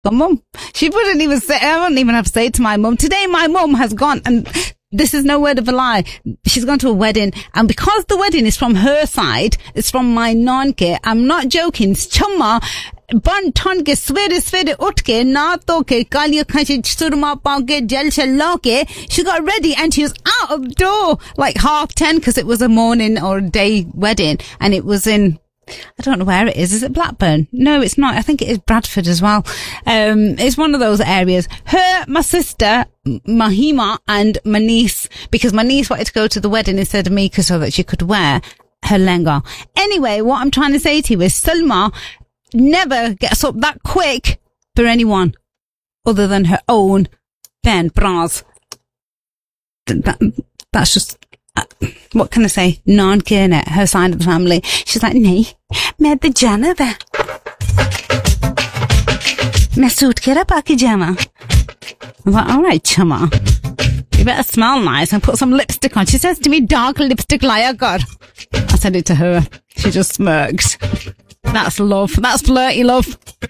Mum. She wouldn't even say, I wouldn't even have to say it to my mum. Today my mum has gone, and this is no word of a lie. She's gone to a wedding, and because the wedding is from her side, it's from my nonke. I'm not joking. Chumma, ban ton ke svere ut ke, naato ke, kaliya khachi surma pav ke, jal challa ke. She got ready and she was out of door like 10:30 because it was a morning or a day wedding, and it was in, I don't know where it is. Is it Blackburn? No, it's not. I think it is Bradford as well. It's one of those areas. Her, my sister, Mahima, and my niece, because my niece wanted to go to the wedding instead of me so that she could wear her lehenga. Anyway, what I'm trying to say to you is Salma never gets up that quick for anyone other than her own bras. That's just... what can I say? Non-Kernit, her side of the family. She's like, nee, मैं तो जाना था. मैं suit केरा पाके Jama. I'm like, all right, chumma. You better smell nice and put some lipstick on. She says to me, dark lipstick laya kar. I said it to her. She just smirked. That's love. That's flirty love.